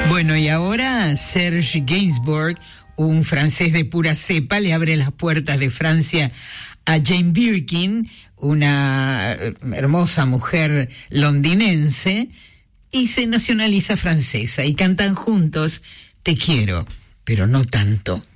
Bueno, y ahora Serge Gainsbourg, un francés de pura cepa, le abre las puertas de Francia a Jane Birkin, una hermosa mujer londinense, y se nacionaliza francesa, y cantan juntos Te quiero, pero no tanto.